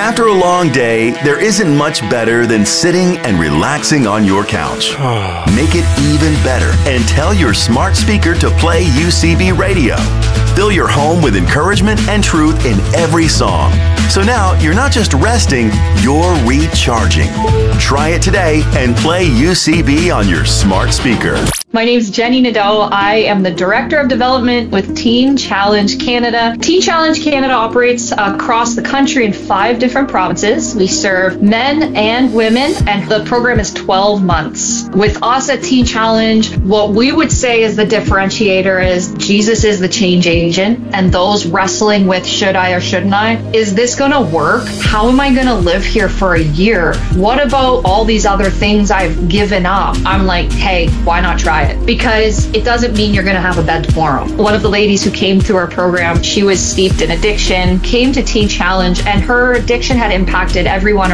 After a long day, there isn't much better than sitting and relaxing on your couch. Make it even better and tell your smart speaker to play UCB Radio. Fill your home with encouragement and truth in every song. So now you're not just resting, you're recharging. Try it today and play UCB on your smart speaker. My name's Jenny Nadeau. I am the Director of Development with Teen Challenge Canada. Teen Challenge Canada operates across the country in 5 different provinces. We serve men and women, and the program is 12 months. With us at Teen Challenge, what we would say is the differentiator is Jesus is the change agent, and those wrestling with should I or shouldn't I? Is this going to work? How am I going to live here for a year? What about all these other things I've given up? I'm like, hey, why not try it? Because it doesn't mean you're going to have a bed tomorrow. One of the ladies who came through our program, she was steeped in addiction, came to Teen Challenge, and her addiction had impacted everyone